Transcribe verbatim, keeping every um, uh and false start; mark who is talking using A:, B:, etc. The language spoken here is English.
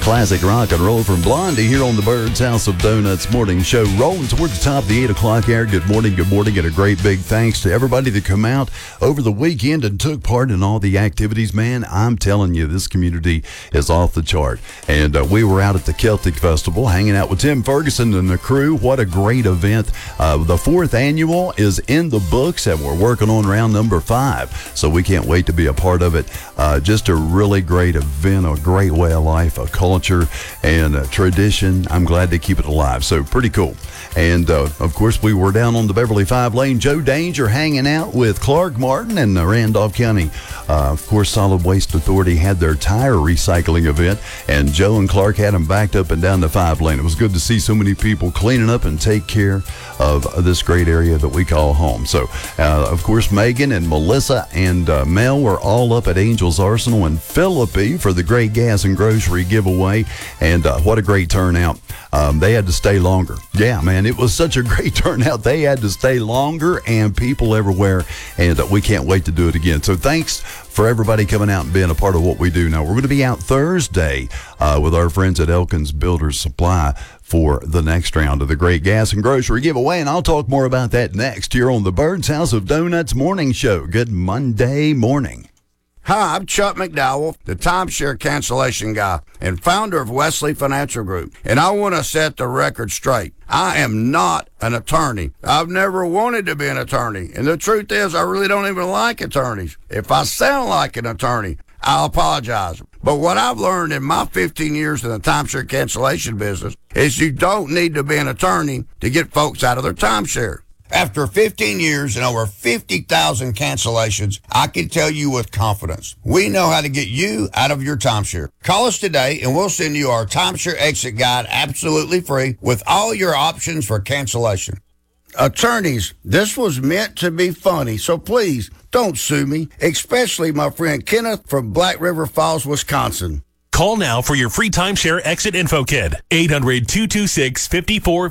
A: Classic rock and roll from Blondie here on the Bird's House of Donuts morning show. Rolling toward the top of the eight o'clock hour. Good morning, good morning, and a great big thanks to everybody that come out over the weekend and took part in all the activities. Man, I'm telling you, this community is off the chart. And uh, we were out at the Celtic Festival hanging out with Tim Ferguson and the crew. What a great event. Uh, the fourth annual is in the books, and we're working on round number five. So we can't wait to be a part of it. Uh, just a really great event, a great way of life, a culture and a tradition. I'm glad to keep it alive. So pretty cool. And uh, of course, we were down on the Beverly Five Lane. Joe Danger hanging out with Clark Martin and the Randolph County. Uh, of course, Solid Waste Authority had their tire recycling event, and Joe and Clark had them backed up and down the five lane. It was good to see so many people cleaning up and take care of this great area that we call home. So, uh, of course, Megan and Melissa and uh, Mel were all up at Angels Arsenal in Philippi for the great gas and grocery giveaway, and uh, what a great turnout. Um, they had to stay longer. Yeah, man, it was such a great turnout. They had to stay longer, and people everywhere, and uh, we can't wait to do it again. So thanks for everybody coming out and being a part of what we do. Now, we're going to be out Thursday uh, with our friends at Elkins Builders Supply for the next round of the Great Gas and Grocery Giveaway, and I'll talk more about that next here on the Bird's House of Donuts morning show. Good Monday morning.
B: Hi, I'm Chuck McDowell, the timeshare cancellation guy and founder of Wesley Financial Group, and I want to set the record straight. I am not an attorney. I've never wanted to be an attorney, and the truth is I really don't even like attorneys. If I sound like an attorney, I'll apologize. But what I've learned in my fifteen years in the timeshare cancellation business is you don't need to be an attorney to get folks out of their timeshare. After fifteen years and over fifty thousand cancellations, I can tell you with confidence, we know how to get you out of your timeshare. Call us today and we'll send you our timeshare exit guide absolutely free with all your options for cancellation. Attorneys, this was meant to be funny, so please don't sue me, especially my friend Kenneth from Black River Falls, Wisconsin.
C: Call now for your free timeshare exit info kit. eight hundred, two two six, five four